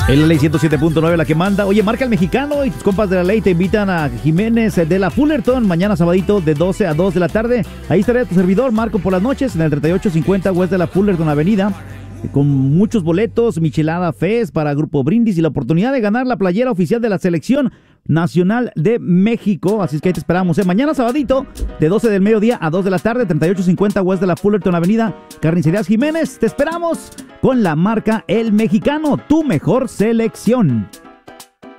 Es la ley 107.9 la que manda. Oye, marca el mexicano y tus compas de la ley te invitan a Jiménez de la Fullerton mañana sabadito de 12 a 2 de la tarde. Ahí estará tu servidor, Marco, por las noches en el 3850 West de la Fullerton Avenida. Con muchos boletos, Michelada Fest para Grupo Brindis y la oportunidad de ganar la playera oficial de la Selección Nacional de México. Así es que ahí te esperamos, mañana sabadito de 12 del mediodía a 2 de la tarde, 3850 West de la Fullerton Avenida, Carnicerías Jiménez. Te esperamos con la marca El Mexicano, tu mejor selección.